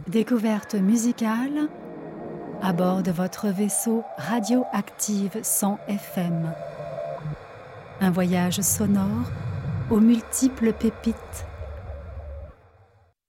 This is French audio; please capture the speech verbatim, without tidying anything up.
Découverte musicale à bord de votre vaisseau radioactive cent F M. Un voyage sonore aux multiples pépites